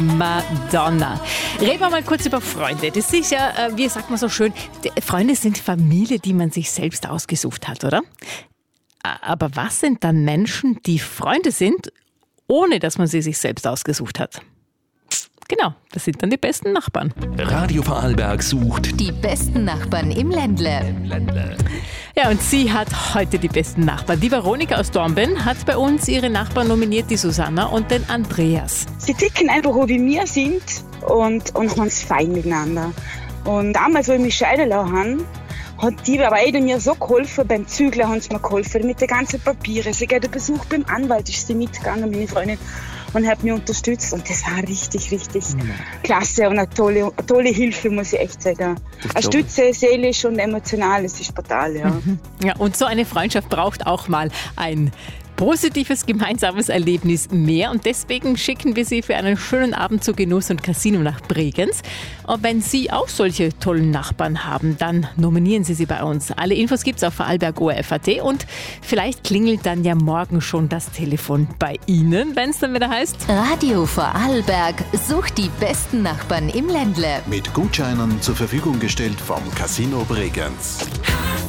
Madonna. Reden wir mal kurz über Freunde. Das ist ja, wie sagt man so schön, Freunde sind Familie, die man sich selbst ausgesucht hat, oder? Aber was sind dann Menschen, die Freunde sind, ohne dass man sie sich selbst ausgesucht hat? Genau, das sind dann die besten Nachbarn. Radio Vorarlberg sucht die besten Nachbarn im Ländle. Ja, und sie hat heute die besten Nachbarn. Die Veronika aus Dornbirn hat bei uns ihre Nachbarn nominiert, die Susanna und den Andreas. Sie ticken einfach, wo wir sind und haben es fein miteinander. Und damals, wo ich mich scheiden lassen habe, hat die beide mir so geholfen. Beim Zügler haben sie mir geholfen, mit den ganzen Papieren. Sogar der Besuch beim Anwalt ist sie mitgegangen, meine Freundin, und hat mich unterstützt. Und das war richtig klasse und eine tolle Hilfe, muss ich echt sagen. Eine Stütze, seelisch und emotional, das ist brutal, ja. Ja, und so eine Freundschaft braucht auch mal ein positives gemeinsames Erlebnis mehr, und deswegen schicken wir Sie für einen schönen Abend zu Genuss und Casino nach Bregenz. Und wenn Sie auch solche tollen Nachbarn haben, dann nominieren Sie sie bei uns. Alle Infos gibt's auf vorarlberg.orf.at und vielleicht klingelt dann ja morgen schon das Telefon bei Ihnen, wenn es dann wieder heißt Radio Vorarlberg sucht die besten Nachbarn im Ländle. mit Gutscheinen zur Verfügung gestellt vom Casino Bregenz.